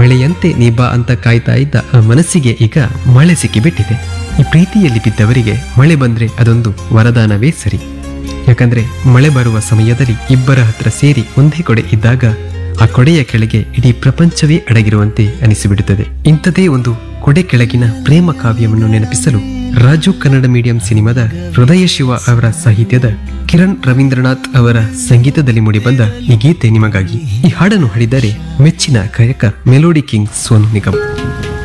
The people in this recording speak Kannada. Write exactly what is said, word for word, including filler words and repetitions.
ಮಳೆಯಂತೆ ನೀ ಬಾ ಅಂತ ಕಾಯ್ತಾ ಇದ್ದ ಆ ಮನಸ್ಸಿಗೆ ಈಗ ಮಳೆ ಸಿಕ್ಕಿಬಿಟ್ಟಿದೆ. ಈ ಪ್ರೀತಿಯಲ್ಲಿ ಬಿದ್ದವರಿಗೆ ಮಳೆ ಬಂದ್ರೆ ಅದೊಂದು ವರದಾನವೇ ಸರಿ. ಯಾಕಂದ್ರೆ ಮಳೆ ಬರುವ ಸಮಯದಲ್ಲಿ ಇಬ್ಬರ ಹತ್ರ ಸೇರಿ ಒಂದೇ ಕೊಡೆ ಇದ್ದಾಗ ಆ ಕೊಡೆಯ ಕೆಳಗೆ ಇಡೀ ಪ್ರಪಂಚವೇ ಅಡಗಿರುವಂತೆ ಅನಿಸಿಬಿಡುತ್ತದೆ. ಇಂಥದೇ ಒಂದು ಕೊಡೆ ಕೆಳಗಿನ ಪ್ರೇಮ ಕಾವ್ಯವನ್ನು ನೆನಪಿಸಲು ರಾಜು ಕನ್ನಡ ಮೀಡಿಯಂ ಸಿನಿಮಾದ ಹೃದಯ ಶಿವ ಅವರ ಸಾಹಿತ್ಯದ ಕಿರಣ್ ರವೀಂದ್ರನಾಥ್ ಅವರ ಸಂಗೀತದಲ್ಲಿ ಮೂಡಿಬಂದ ಈ ಗೀತೆ ನಿಮಗಾಗಿ. ಈ ಹಾಡನ್ನು ಹಾಡಿದರೆ ಮೆಚ್ಚಿನ ಗಾಯಕ ಮೆಲೋಡಿ ಕಿಂಗ್ ಸೋನು ನಿಗಮ್.